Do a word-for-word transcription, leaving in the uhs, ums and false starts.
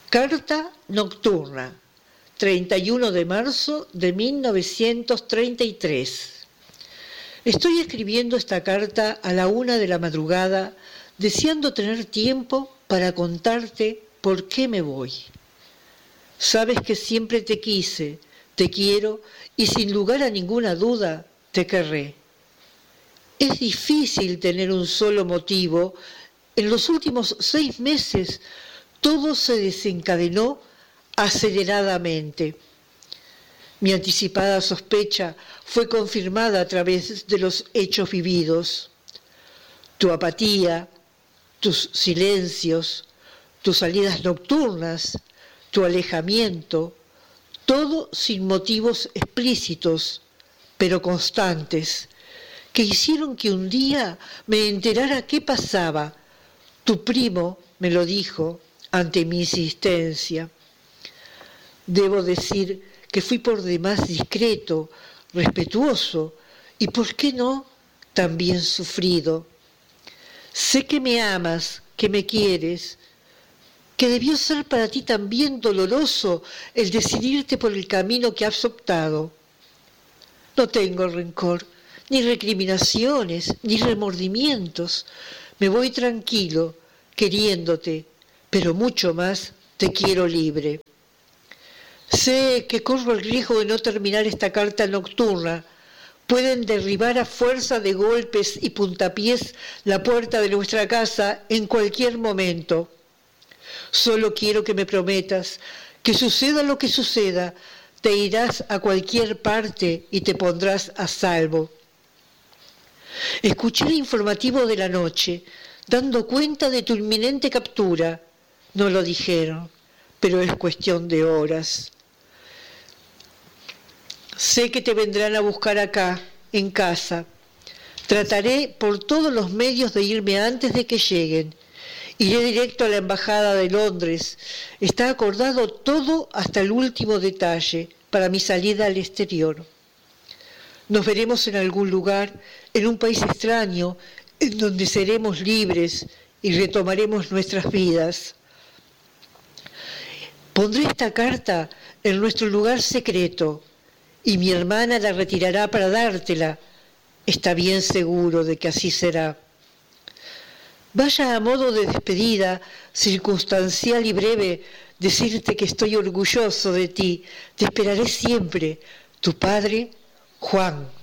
Carta nocturna, treinta y uno de marzo de mil novecientos treinta y tres. Estoy escribiendo esta carta a la una de la madrugada, deseando tener tiempo para contarte por qué me voy. Sabes que siempre te quise, te quiero y sin lugar a ninguna duda te querré. Es difícil tener un solo motivo. En los últimos seis meses todo se desencadenó aceleradamente. Mi anticipada sospecha fue confirmada a través de los hechos vividos. Tu apatía, tus silencios, tus salidas nocturnas, tu alejamiento, todo sin motivos explícitos, pero constantes, que hicieron que un día me enterara qué pasaba. Tu primo me lo dijo ante mi insistencia. Debo decir que fui por demás discreto, respetuoso y, ¿por qué no?, también sufrido. Sé que me amas, que me quieres, que debió ser para ti también doloroso el decidirte por el camino que has optado. No tengo rencor, ni recriminaciones, ni remordimientos. Me voy tranquilo, queriéndote, pero mucho más te quiero libre. Sé que corro el riesgo de no terminar esta carta nocturna. Pueden derribar a fuerza de golpes y puntapiés la puerta de nuestra casa en cualquier momento. Solo quiero que me prometas que suceda lo que suceda, te irás a cualquier parte y te pondrás a salvo. Escuché el informativo de la noche, dando cuenta de tu inminente captura. No lo dijeron, pero es cuestión de horas. Sé que te vendrán a buscar acá, en casa. Trataré por todos los medios de irme antes de que lleguen. Iré directo a la embajada de Londres. Está acordado todo hasta el último detalle para mi salida al exterior. Nos veremos en algún lugar, en un país extraño, en donde seremos libres y retomaremos nuestras vidas. Pondré esta carta en nuestro lugar secreto y mi hermana la retirará para dártela. Está bien seguro de que así será. Vaya a modo de despedida, circunstancial y breve, decirte que estoy orgulloso de ti. Te esperaré siempre. Tu padre, Juan.